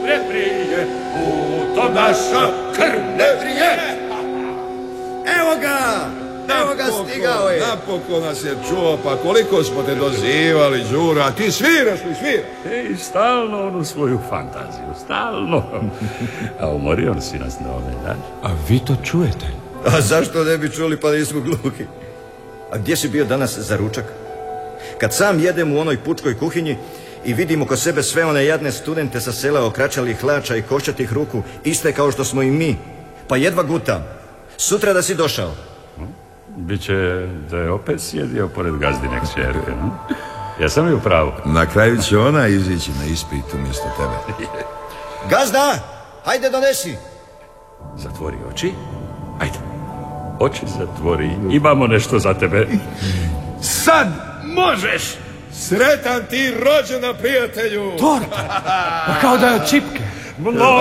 ne vrije, u tom naša krv ne vrije. Evo ga, stigao je. Napokon nas je čuo, pa koliko smo te dozivali, Đura, a ti sviraš li sviraš? Ej, stalno onu svoju fantaziju, stalno. A umorio si nas na ove, da? A vi to čujete? A zašto ne bi čuli, pa nismo gluhi? A gdje si bio danas za ručak? Kad sam jedem u onoj pučkoj kuhinji i vidim oko sebe sve one jadne studente sa sela okračalih hlača i koščatih ruku, iste kao što smo i mi, pa jedva gutam. Sutra da si došao. Biće da je opet sjedio pored gazdine kćerke, no? Ja sam u pravu. Na kraju će ona izići na ispit umjesto tebe. Gazda, hajde donesi. Zatvori oči. Ajde. Oči zatvori. Imamo nešto za tebe. Sad možeš! Sretan ti rođendan, prijatelju! Torta! Pa kao da je od čipke.